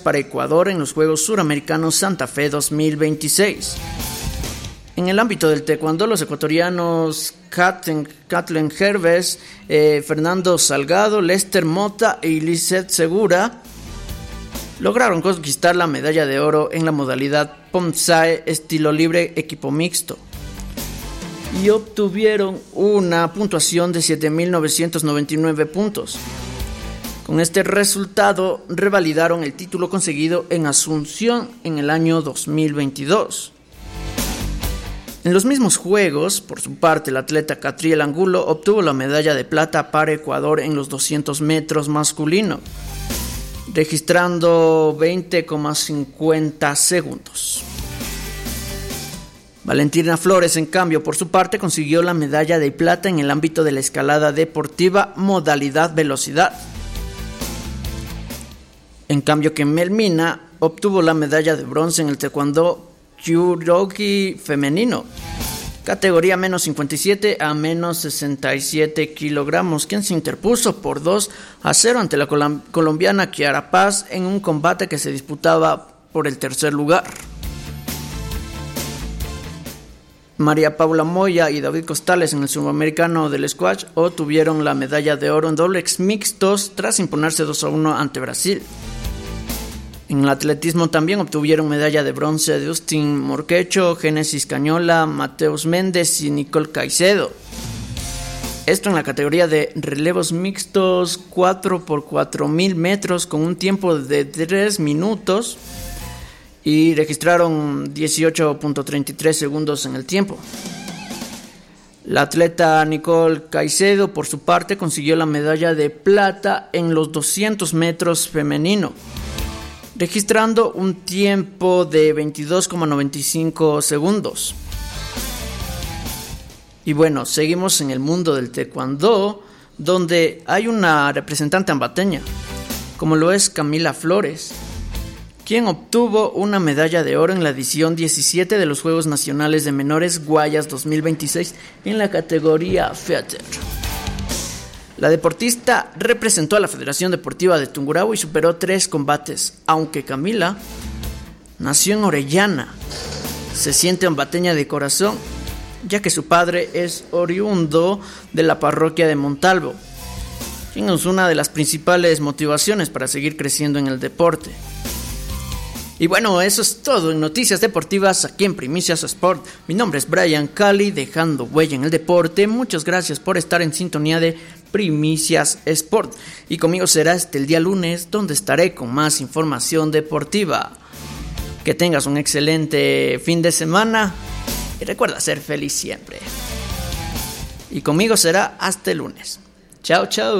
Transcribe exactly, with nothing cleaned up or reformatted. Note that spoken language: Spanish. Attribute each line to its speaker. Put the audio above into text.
Speaker 1: para Ecuador en los Juegos Suramericanos Santa Fe dos mil veintiséis. En el ámbito del taekwondo, los ecuatorianos Kathleen Herves, eh, Fernando Salgado, Lester Mota y Lizeth Segura lograron conquistar la medalla de oro en la modalidad Pomsae estilo libre equipo mixto y obtuvieron una puntuación de siete mil novecientos noventa y nueve puntos. Con este resultado revalidaron el título conseguido en Asunción en el año dos mil veintidós. En los mismos Juegos, por su parte, el atleta Catriel Angulo obtuvo la medalla de plata para Ecuador en los doscientos metros masculino, registrando veinte coma cincuenta segundos. Valentina Flores, en cambio, por su parte, consiguió la medalla de plata en el ámbito de la escalada deportiva modalidad velocidad. En cambio que Melmina obtuvo la medalla de bronce en el taekwondo Kyurogi femenino, categoría menos cincuenta y siete a menos sesenta y siete kilogramos, quien se interpuso por dos a cero ante la colom- colombiana Kiara Paz en un combate que se disputaba por el tercer lugar. María Paula Moya y David Costales en el sudamericano del squash obtuvieron la medalla de oro en dobles mixtos tras imponerse dos a uno ante Brasil. En el atletismo también obtuvieron medalla de bronce de Dustin Morquecho, Génesis Cañola, Mateus Méndez y Nicole Caicedo. Esto en la categoría de relevos mixtos cuatro por cuatro mil metros con un tiempo de tres minutos y registraron dieciocho punto treinta y tres segundos en el tiempo. La atleta Nicole Caicedo, por su parte, consiguió la medalla de plata en los doscientos metros femenino, registrando un tiempo de veintidós coma noventa y cinco segundos. Y bueno, seguimos en el mundo del taekwondo, donde hay una representante ambateña, como lo es Camila Flores, quien obtuvo una medalla de oro en la edición diecisiete de los Juegos Nacionales de Menores Guayas dos mil veintiséis en la categoría Feather. La deportista representó a la Federación Deportiva de Tungurahua y superó tres combates, aunque Camila nació en Orellana, se siente ambateña de corazón, ya que su padre es oriundo de la parroquia de Montalvo, quien es una de las principales motivaciones para seguir creciendo en el deporte. Y bueno, eso es todo en Noticias Deportivas aquí en Primicias Sport. Mi nombre es Brian Cali, dejando huella en el deporte. Muchas gracias por estar en sintonía de Primicias Sport. Y conmigo será hasta el día lunes, donde estaré con más información deportiva. Que tengas un excelente fin de semana y recuerda ser feliz siempre. Y conmigo será hasta el lunes. Chao, chao.